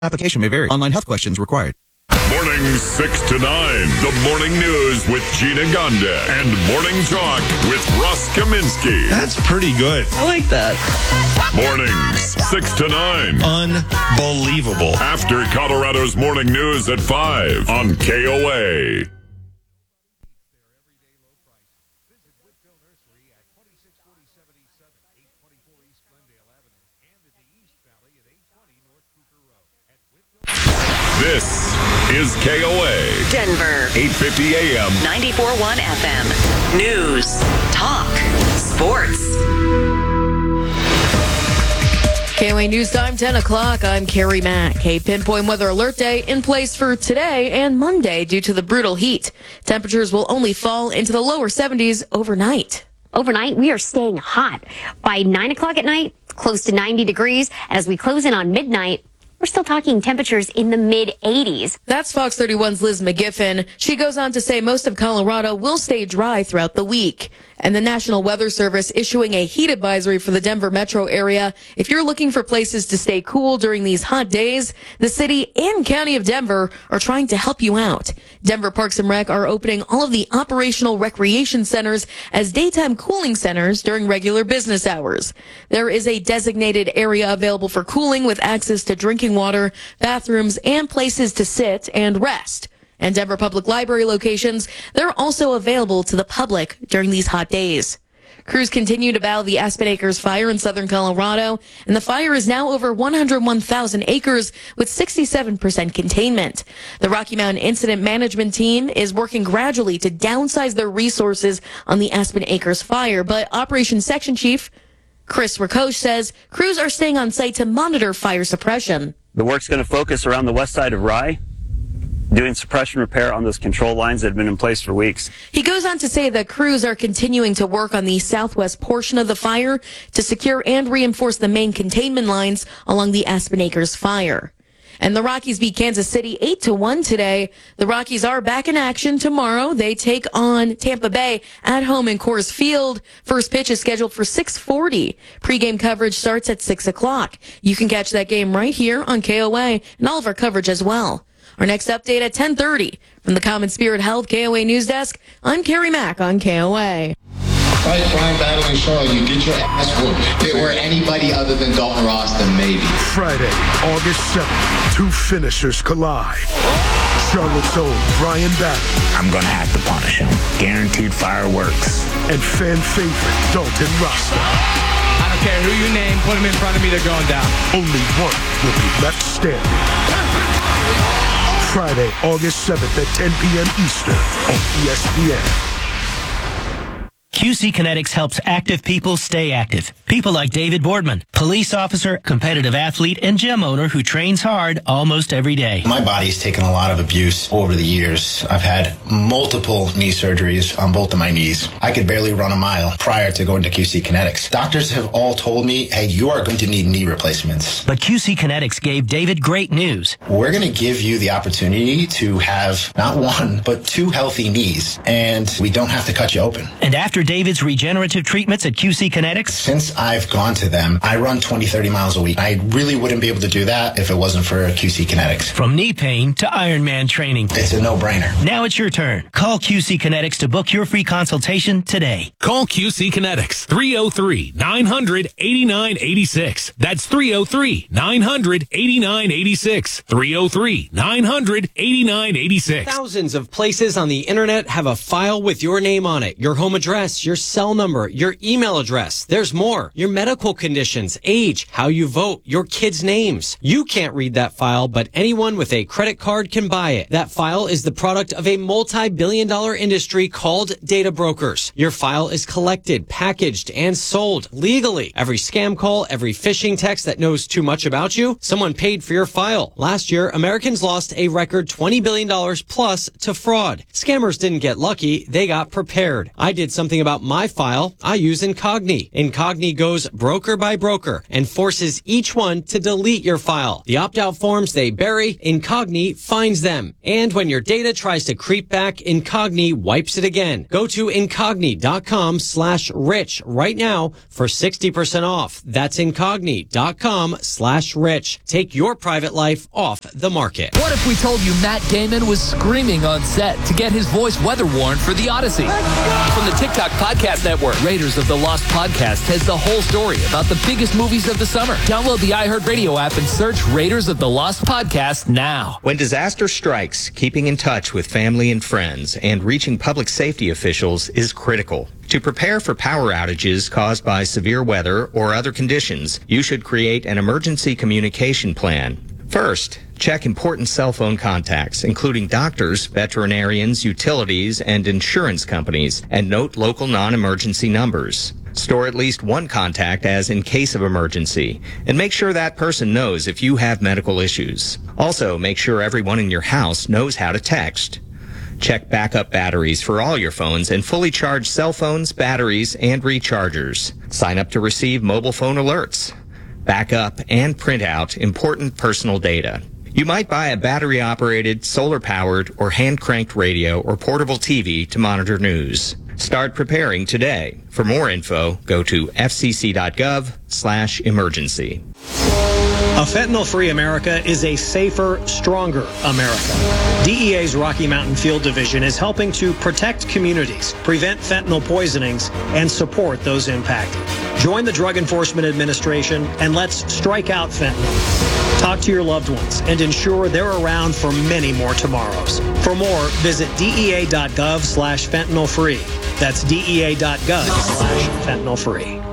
Application may vary. Online health questions required. Mornings 6 to 9. The Morning News with Gina Gonda and Morning Talk with Russ Kaminsky. That's pretty good. I like that. Mornings 6 to 9. Unbelievable. After Colorado's Morning News at 5 on KOA. This is KOA. Denver. 850 AM. 94.1 FM. News. Talk. Sports. KOA News Time, 10 o'clock. I'm Carrie Mack. A pinpoint weather alert day in place for today and Monday due to the brutal heat. Temperatures will only fall into the lower 70s overnight. Overnight, we are staying hot. By 9 o'clock at night, close to 90 degrees. And as we close in on midnight, we're still talking temperatures in the mid-80s. That's Fox 31's Liz McGiffin. She goes on to say most of Colorado will stay dry throughout the week. And the National Weather Service issuing a heat advisory for the Denver metro area. If you're looking for places to stay cool during these hot days, the city and county of Denver are trying to help you out. Denver Parks and Rec are opening all of the operational recreation centers as daytime cooling centers during regular business hours. There is a designated area available for cooling with access to drinking water, bathrooms, and places to sit and rest. And Denver Public Library locations, they're also available to the public during these hot days. Crews continue to battle the Aspen Acres fire in southern Colorado, and the fire is now over 101,000 acres with 67% containment. The Rocky Mountain Incident Management Team is working gradually to downsize their resources on the Aspen Acres fire, but Operations Section Chief Chris Rakosh says crews are staying on site to monitor fire suppression. The work's going to focus around the west side of Rye, doing suppression repair on those control lines that have been in place for weeks. He goes on to say that crews are continuing to work on the southwest portion of the fire to secure and reinforce the main containment lines along the Aspen Acres fire. And the Rockies beat Kansas City 8-1 today. The Rockies are back in action tomorrow. They take on Tampa Bay at home in Coors Field. First pitch is scheduled for 6:40. Pre-game coverage starts at 6 o'clock. You can catch that game right here on KOA and all of our coverage as well. Our next update at 10:30 from the Common Spirit Health KOA News Desk. I'm Carrie Mack on KOA. Fight crime battle in Charlotte, you get your ass whooped. If it were anybody other than Dalton Ross, then maybe. Friday, August 7th, two finishers collide. Charlotte's own Brian Battle. I'm going to have to punish him. Guaranteed fireworks. And fan favorite Dalton Rasta. I don't care who you name, put him in front of me, they're going down. Only one will be left standing. Friday, August 7th at 10 p.m. Eastern on ESPN. QC Kinetics helps active people stay active. People like David Boardman, police officer, competitive athlete, and gym owner who trains hard almost every day. My body's taken a lot of abuse over the years. I've had multiple knee surgeries on both of my knees. I could barely run a mile prior to going to QC Kinetics. Doctors have all told me, hey, you are going to need knee replacements. But QC Kinetics gave David great news. We're going to give you the opportunity to have not one, but two healthy knees, and we don't have to cut you open. And after David's regenerative treatments at QC Kinetics? Since I've gone to them, I run 20, 30 miles a week. I really wouldn't be able to do that if it wasn't for QC Kinetics. From knee pain to Ironman training. It's a no-brainer. Now it's your turn. Call QC Kinetics to book your free consultation today. Call QC Kinetics, 303-900-8986. That's 303-900-8986. 303-900-8986. Thousands of places on the internet have a file with your name on it. Your home address, your cell number, your email address. There's more. Your medical conditions, age, how you vote, your kids' names. You can't read that file, but anyone with a credit card can buy it. That file is the product of a multi-billion-dollar industry called data brokers. Your file is collected, packaged, and sold legally. Every scam call, every phishing text that knows too much about you, someone paid for your file. Last year, Americans lost a record $20 billion plus to fraud. Scammers didn't get lucky. They got prepared. I did something about about my file, I use Incogni. Incogni goes broker by broker and forces each one to delete your file. The opt-out forms they bury, Incogni finds them. And when your data tries to creep back, Incogni wipes it again. Go to Incogni.com/rich right now for 60% off. That's Incogni.com/rich. Take your private life off the market. What if we told you Matt Damon was screaming on set to get his voice weather worn for The Odyssey? From the TikTok Podcast Network, Raiders of the Lost Podcast has the whole story about the biggest movies of the summer. Download the iHeartRadio app and search Raiders of the Lost Podcast now. When disaster strikes, keeping in touch with family and friends and reaching public safety officials is critical. To prepare for power outages caused by severe weather or other conditions, you should create an emergency communication plan. First, check important cell phone contacts, including doctors, veterinarians, utilities, and insurance companies, and note local non-emergency numbers. Store at least one contact as in case of emergency, and make sure that person knows if you have medical issues. Also, make sure everyone in your house knows how to text. Check backup batteries for all your phones and fully charge cell phones, batteries, and rechargers. Sign up to receive mobile phone alerts. Back up and print out important personal data. You might buy a battery-operated, solar-powered, or hand-cranked radio or portable TV to monitor news. Start preparing today. For more info, go to fcc.gov/emergency. A fentanyl-free America is a safer, stronger America. DEA's Rocky Mountain Field Division is helping to protect communities, prevent fentanyl poisonings, and support those impacted. Join the Drug Enforcement Administration and let's strike out fentanyl. Talk to your loved ones and ensure they're around for many more tomorrows. For more, visit DEA.gov/fentanyl-free. That's DEA.gov/fentanyl-free.